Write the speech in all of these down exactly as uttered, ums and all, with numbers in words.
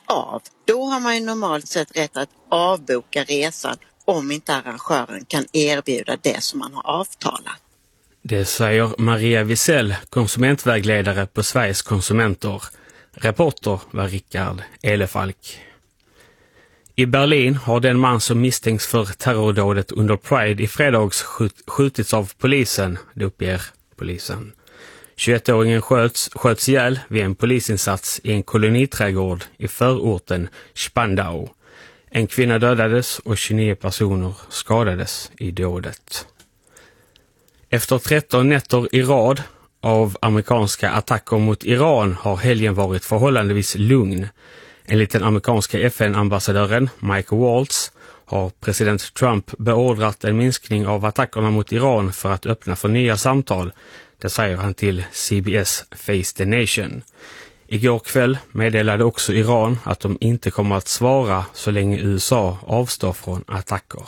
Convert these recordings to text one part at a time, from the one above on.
av. Då har man ju normalt sett rätt att avboka resan om inte arrangören kan erbjuda det som man har avtalat. Det säger Maria Wisell, konsumentvägledare på Sveriges konsumenter. Reporter var Rickard Elefalk. I Berlin har den man som misstänks för terrordådet under Pride i fredags skjut, skjutits av polisen, det uppger polisen. tjugoettåringen sköts, sköts ihjäl vid en polisinsats i en koloniträdgård i förorten Spandau. En kvinna dödades och tjugonio personer skadades i dådet. Efter tretton nätter i rad av amerikanska attacker mot Iran har helgen varit förhållandevis lugn. Enligt den amerikanska F N-ambassadören Mike Waltz har president Trump beordrat en minskning av attackerna mot Iran för att öppna för nya samtal. Det säger han till C B S Face the Nation. Igår kväll meddelade också Iran att de inte kommer att svara så länge U S A avstår från attacker.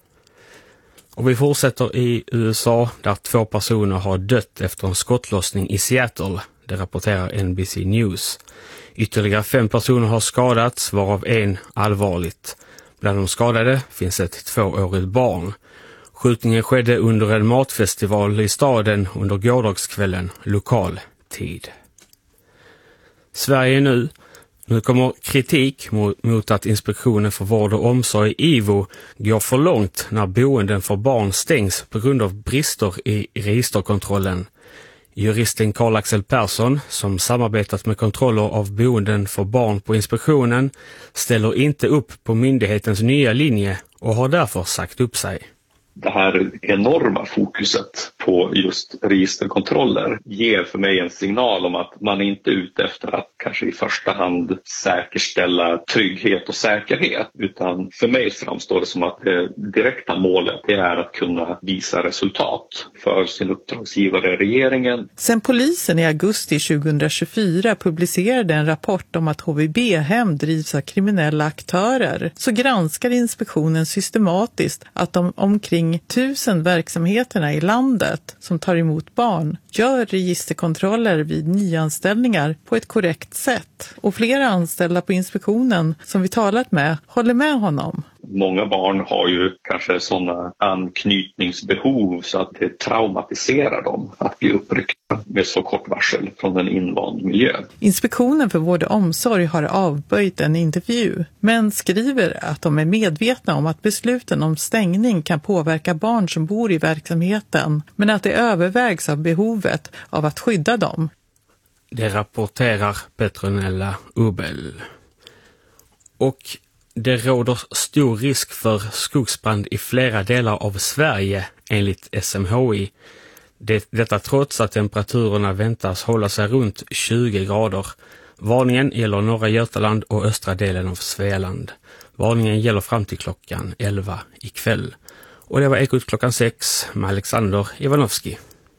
Och vi fortsätter i U S A där två personer har dött efter en skottlossning i Seattle. Det rapporterar N B C News. Ytterligare fem personer har skadats, varav en allvarligt. Bland de skadade finns ett tvåårigt barn. Skjutningen skedde under en matfestival i staden under gårdagskvällen, lokal tid. Sverige nu. Nu kommer kritik mot, mot att Inspektionen för vård och omsorg I V O går för långt när boenden för barn stängs på grund av brister i registerkontrollen. Juristen Carl Axel Persson, som samarbetat med kontroller av boenden för barn på inspektionen, ställer inte upp på myndighetens nya linje och har därför sagt upp sig. Det här enorma fokuset på just registerkontroller ger för mig en signal om att man inte är ute efter att kanske i första hand säkerställa trygghet och säkerhet, utan för mig framstår det som att det direkta målet det är att kunna visa resultat för sin uppdragsgivare regeringen. Sen polisen i augusti tjugohundratjugofyra publicerade en rapport om att H V B-hem drivs av kriminella aktörer så granskar inspektionen systematiskt att de omkring tusen verksamheterna i landet som tar emot barn gör registerkontroller vid nyanställningar på ett korrekt sätt. Och flera anställda på inspektionen som vi talat med håller med honom. Många barn har ju kanske sådana anknytningsbehov så att det traumatiserar dem att bli uppryckta med så kort varsel från en invand miljö. Inspektionen för vård och omsorg har avböjt en intervju, men skriver att de är medvetna om att besluten om stängning kan påverka barn som bor i verksamheten, men att det övervägs av behovet av att skydda dem. Det rapporterar Petronella Ubel. Och det råder stor risk för skogsbrand i flera delar av Sverige enligt S M H I. Det, detta trots att temperaturerna väntas hålla sig runt tjugo grader. Varningen gäller norra Götaland och östra delen av Svealand. Varningen gäller fram till klockan elva ikväll. Och det var Ekot klockan sex med Alexander Ivanovski.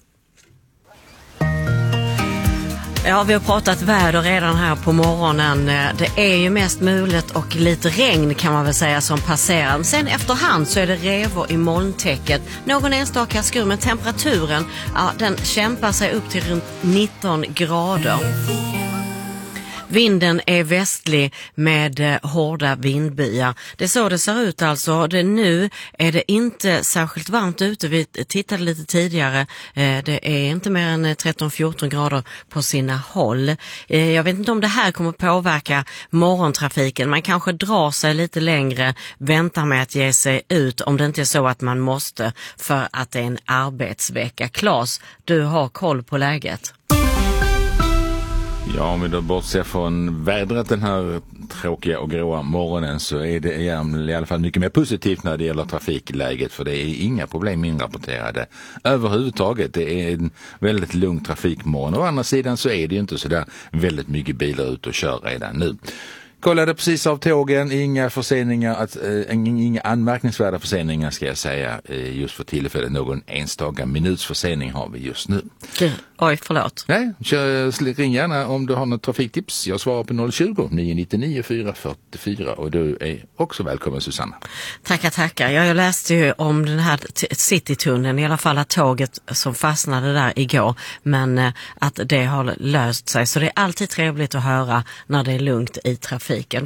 Ja, vi har pratat väder redan här på morgonen. Det är ju mest mulet och lite regn kan man väl säga som passerar. Sen efterhand så är det revor i molntäcket. Någon enstaka skur, men temperaturen, ja, den kämpar sig upp till runt nitton grader. Vinden är västlig med eh, hårda vindbyar. Det är så det ser ut alltså. Det, nu är det inte särskilt varmt ute. Vi tittade lite tidigare. Eh, det är inte mer än tretton fjorton grader på sina håll. Eh, jag vet inte om det här kommer påverka morgontrafiken. Man kanske drar sig lite längre, väntar med att ge sig ut om det inte är så att man måste för att det är en arbetsvecka. Claes, du har koll på läget. Ja, om vi då bortser från vädret den här tråkiga och gråa morgonen så är det i alla fall mycket mer positivt när det gäller trafikläget, för det är inga problem inrapporterade överhuvudtaget. Det är en väldigt lugn trafikmorgon. Å andra sidan så är det ju inte så där väldigt mycket bilar ute och kör redan nu. Kollade precis av tågen, inga förseningar, att, äh, inga anmärkningsvärda förseningar ska jag säga äh, just för tillfället. Någon enstaka minuts försening har vi just nu. Okay. Oj, förlåt. Nej, kör, ring gärna om du har något trafiktips. Jag svarar på noll tjugo, nio nittionio, fyra fyrtiofyra och du är också välkommen, Susanna. Tackar, tackar. Jag läste ju om den här t- citytunneln, i alla fall att tåget som fastnade där igår, men äh, att det har löst sig. Så det är alltid trevligt att höra när det är lugnt i trafiken.